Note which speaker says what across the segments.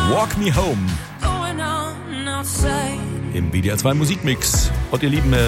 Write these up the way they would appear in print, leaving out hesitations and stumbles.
Speaker 1: Walk Me Home im WDR 2 Musikmix. Und ihr Lieben,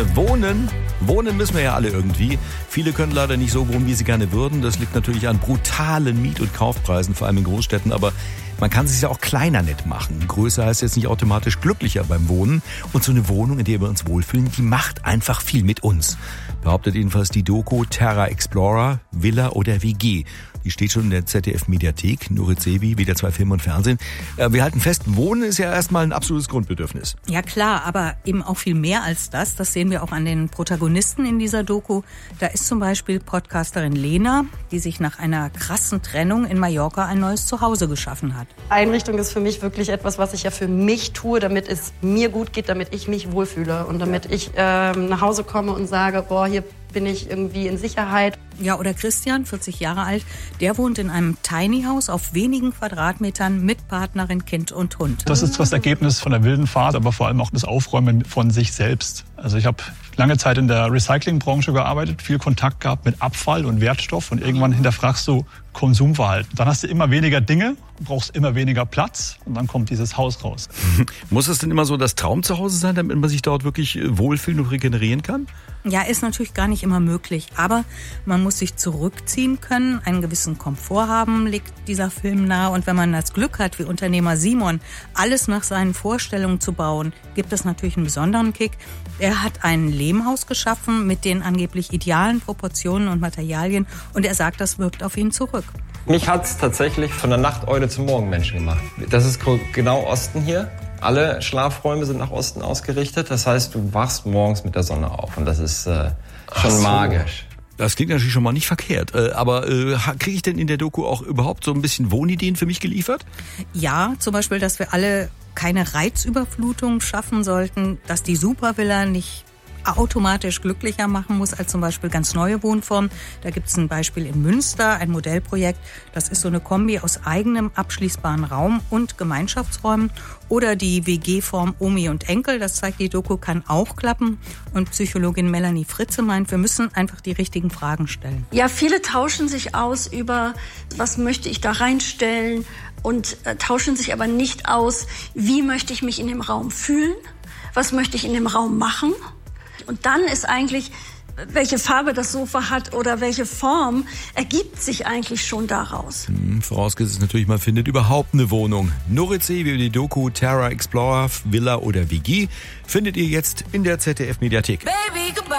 Speaker 1: Wohnen müssen wir ja alle irgendwie. Viele können leider nicht so wohnen, wie sie gerne würden. Das liegt natürlich an brutalen Miet- und Kaufpreisen, vor allem in Großstädten. Aber man kann es sich ja auch kleiner nett machen. Größer heißt jetzt nicht automatisch glücklicher beim Wohnen. Und so eine Wohnung, in der wir uns wohlfühlen, die macht einfach viel mit uns. Behauptet jedenfalls die Doku Terra Explorer, Villa oder WG. Die steht schon in der ZDF-Mediathek, Nurit Sevi, WDR 2 Film und Fernsehen. Wir halten fest, Wohnen ist ja erstmal ein absolutes Grundbedürfnis.
Speaker 2: Ja klar, aber eben auch viel mehr als das. Das sehen wir auch an den Protagonisten in dieser Doku. Da ist zum Beispiel Podcasterin Lena, die sich nach einer krassen Trennung in Mallorca ein neues Zuhause geschaffen hat.
Speaker 3: Einrichtung ist für mich wirklich etwas, was ich ja für mich tue, damit es mir gut geht, damit ich mich wohlfühle und damit ich nach Hause komme und sage, boah, hier bin ich irgendwie in Sicherheit.
Speaker 2: Ja, oder Christian, 40 Jahre alt, der wohnt in einem Tiny House auf wenigen Quadratmetern mit Partnerin, Kind und Hund.
Speaker 4: Das ist das Ergebnis von der wilden Fahrt, aber vor allem auch das Aufräumen von sich selbst. Also ich habe lange Zeit in der Recyclingbranche gearbeitet, viel Kontakt gehabt mit Abfall und Wertstoff und irgendwann hinterfragst du Konsumverhalten. Dann hast du immer weniger Dinge, brauchst immer weniger Platz und dann kommt dieses Haus raus.
Speaker 1: Muss es denn immer so das Traumzuhause sein, damit man sich dort wirklich wohlfühlen und regenerieren kann?
Speaker 2: Ja, ist natürlich gar nicht immer möglich, aber man muss sich zurückziehen können, einen gewissen Komfort haben, legt dieser Film nahe. Und wenn man das Glück hat, wie Unternehmer Simon, alles nach seinen Vorstellungen zu bauen, gibt es natürlich einen besonderen Kick. Er hat ein Lehmhaus geschaffen mit den angeblich idealen Proportionen und Materialien und er sagt, das wirkt auf ihn zurück.
Speaker 5: Mich hat's tatsächlich von der Nachteule zum Morgenmenschen gemacht. Das ist genau Osten hier. Alle Schlafräume sind nach Osten ausgerichtet. Das heißt, du wachst morgens mit der Sonne auf und das ist schon magisch.
Speaker 1: Das klingt natürlich schon mal nicht verkehrt. Aber kriege ich denn in der Doku auch überhaupt so ein bisschen Wohnideen für mich geliefert?
Speaker 2: Ja, zum Beispiel, dass wir alle keine Reizüberflutung schaffen sollten, dass die Supervilla nicht automatisch glücklicher machen muss als zum Beispiel ganz neue Wohnformen. Da gibt es ein Beispiel in Münster, ein Modellprojekt. Das ist so eine Kombi aus eigenem abschließbaren Raum und Gemeinschaftsräumen. Oder die WG-Form Omi und Enkel, das zeigt die Doku, kann auch klappen. Und Psychologin Melanie Fritze meint, wir müssen einfach die richtigen Fragen stellen.
Speaker 6: Ja, viele tauschen sich aus über, was möchte ich da reinstellen und tauschen sich aber nicht aus, wie möchte ich mich in dem Raum fühlen, was möchte ich in dem Raum machen. Und dann ist eigentlich, welche Farbe das Sofa hat oder welche Form, ergibt sich eigentlich schon daraus.
Speaker 1: Vorausgesetzt natürlich, man findet überhaupt eine Wohnung. Nurit Sevi, die Doku Terra Explorer, Villa oder WG findet ihr jetzt in der ZDF-Mediathek.
Speaker 7: Baby, goodbye.